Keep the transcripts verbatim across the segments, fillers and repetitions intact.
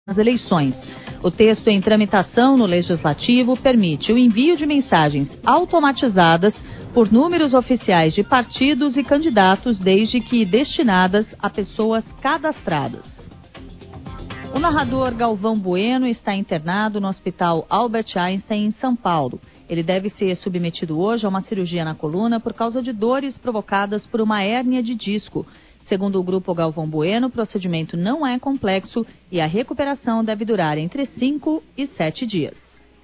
nas eleições. O texto em tramitação no Legislativo permite o envio de mensagens automatizadas por números oficiais de partidos e candidatos, desde que destinadas a pessoas cadastradas. O narrador Galvão Bueno está internado no Hospital Albert Einstein, em São Paulo. Ele deve ser submetido hoje a uma cirurgia na coluna por causa de dores provocadas por uma hérnia de disco. Segundo o grupo Galvão Bueno, o procedimento não é complexo e a recuperação deve durar entre cinco e sete dias.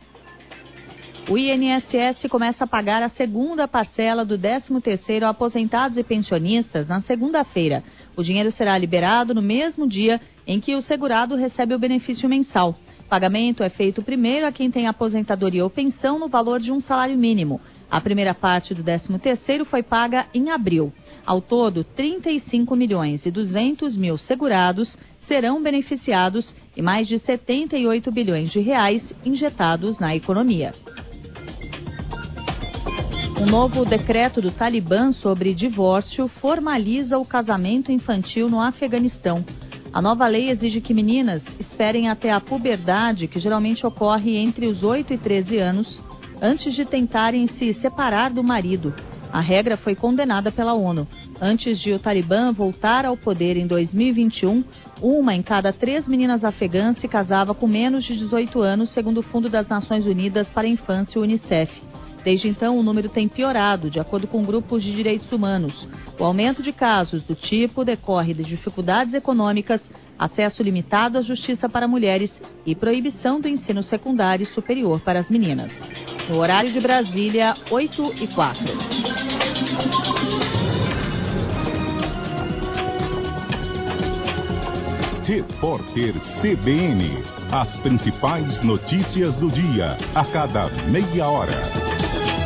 O I N S S começa a pagar a segunda parcela do décimo terceiro a aposentados e pensionistas na segunda-feira. O dinheiro será liberado no mesmo dia em que o segurado recebe o benefício mensal. O pagamento é feito primeiro a quem tem aposentadoria ou pensão no valor de um salário mínimo. A primeira parte do décimo terceiro foi paga em abril. Ao todo, trinta e cinco milhões e duzentos mil segurados serão beneficiados e mais de setenta e oito bilhões de reais injetados na economia. Um novo decreto do Talibã sobre divórcio formaliza o casamento infantil no Afeganistão. A nova lei exige que meninas esperem até a puberdade, que geralmente ocorre entre os oito e treze anos, antes de tentarem se separar do marido. A regra foi condenada pela ONU. Antes de o Talibã voltar ao poder em dois mil e vinte e um, uma em cada três meninas afegãs se casava com menos de dezoito anos, segundo o Fundo das Nações Unidas para a Infância, o Unicef. Desde então, o número tem piorado, de acordo com grupos de direitos humanos. O aumento de casos do tipo decorre de dificuldades econômicas, acesso limitado à justiça para mulheres e proibição do ensino secundário e superior para as meninas. No horário de Brasília, oito e quatro. Repórter C B N. As principais notícias do dia, a cada meia hora.